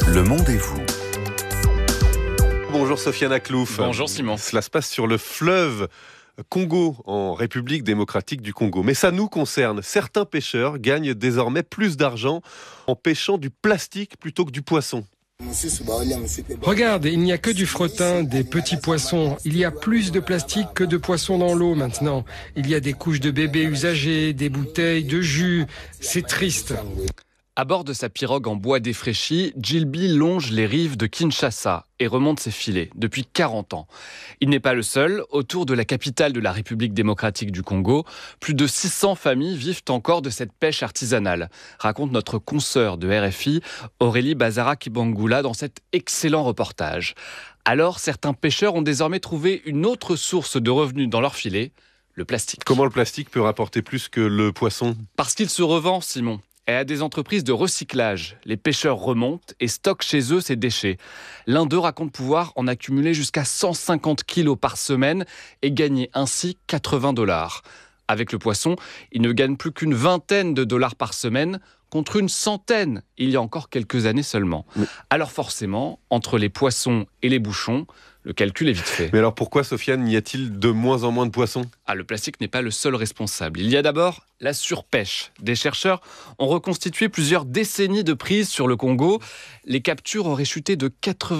Le monde et vous. Bonjour Sofiane Aklouf. Bonjour Simon. Cela se passe sur le fleuve Congo, en République démocratique du Congo. Mais ça nous concerne. Certains pêcheurs gagnent désormais plus d'argent en pêchant du plastique plutôt que du poisson. Regarde, il n'y a que du fretin, des petits poissons. Il y a plus de plastique que de poissons dans l'eau maintenant. Il y a des couches de bébés usagées, des bouteilles de jus. C'est triste. À bord de sa pirogue en bois défraîchi, Djilby longe les rives de Kinshasa et remonte ses filets depuis 40 ans. Il n'est pas le seul. Autour de la capitale de la République démocratique du Congo, plus de 600 familles vivent encore de cette pêche artisanale, raconte notre consoeur de RFI, Aurélie Bazara-Kibangula, dans cet excellent reportage. Alors, certains pêcheurs ont désormais trouvé une autre source de revenus dans leur filet, le plastique. Comment le plastique peut rapporter plus que le poisson ? Parce qu'il se revend, Simon. Et à des entreprises de recyclage. Les pêcheurs remontent et stockent chez eux ces déchets. L'un d'eux raconte pouvoir en accumuler jusqu'à 150 kilos par semaine et gagner ainsi $80. Avec le poisson, il ne gagne plus qu'une vingtaine de dollars par semaine, contre une centaine il y a encore quelques années seulement. Alors forcément, entre les poissons et les bouchons, le calcul est vite fait. Mais alors pourquoi, Sofiane, y a-t-il de moins en moins de poissons ? Le plastique n'est pas le seul responsable. Il y a d'abord la surpêche. Des chercheurs ont reconstitué plusieurs décennies de prises sur le Congo. Les captures auraient chuté de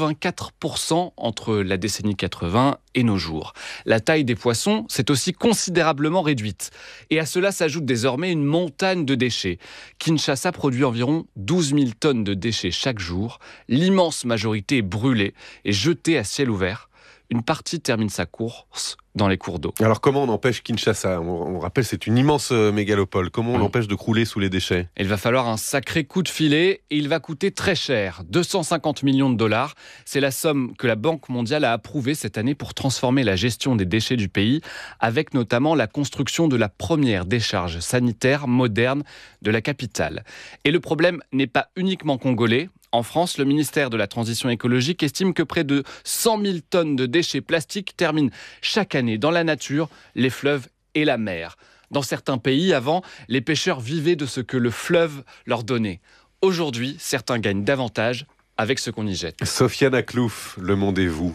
84% entre la décennie 80 et nos jours. La taille des poissons s'est aussi considérablement réduite. Et à cela s'ajoute désormais une montagne de déchets. Kinshasa produit environ 12 000 tonnes de déchets chaque jour. L'immense majorité est brûlée et jetée à ciel ouvert. Une partie termine sa course dans les cours d'eau. Alors comment on empêche Kinshasa ? On rappelle, c'est une immense mégalopole. Comment on l'empêche de crouler sous les déchets ? Il va falloir un sacré coup de filet et il va coûter très cher, 250 millions de dollars. C'est la somme que la Banque mondiale a approuvée cette année pour transformer la gestion des déchets du pays, avec notamment la construction de la première décharge sanitaire moderne de la capitale. Et le problème n'est pas uniquement congolais. En France, le ministère de la Transition écologique estime que près de 100 000 tonnes de déchets plastiques terminent chaque année dans la nature, les fleuves et la mer. Dans certains pays, avant, les pêcheurs vivaient de ce que le fleuve leur donnait. Aujourd'hui, certains gagnent davantage avec ce qu'on y jette. Sofiane Aklouf, Le Monde et vous.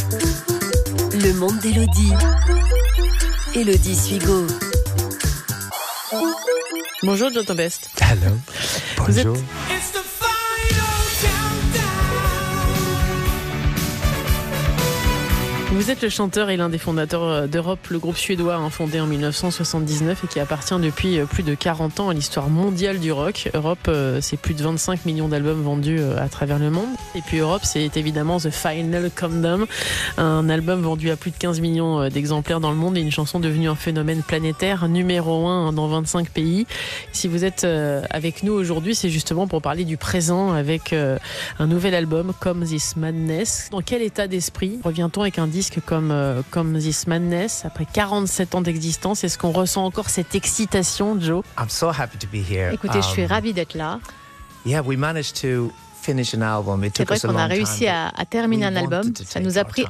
Le monde d'Élodie. Élodie Suigo. Bonjour Jonathan Best. Hello. Bonjour. Vous êtes le chanteur et l'un des fondateurs d'Europe, le groupe suédois fondé en 1979 et qui appartient depuis plus de 40 ans à l'histoire mondiale du rock. Europe, c'est plus de 25 millions d'albums vendus à travers le monde. Et puis Europe, c'est évidemment The Final Countdown, un album vendu à plus de 15 millions d'exemplaires dans le monde et une chanson devenue un phénomène planétaire, numéro 1 dans 25 pays. Si vous êtes avec nous aujourd'hui, c'est justement pour parler du présent avec un nouvel album, Come This Madness. Dans quel état d'esprit revient-on avec un disque comme This Madness après 47 ans d'existence? Est-ce qu'on ressent encore cette excitation, Joe? I'm so happy to be here. Écoutez, je suis ravie d'être là. Yeah, we managed to finish an album. It C'est took vrai us a qu'on a long réussi time, à terminer we un album. wanted to Ça take nous a our pris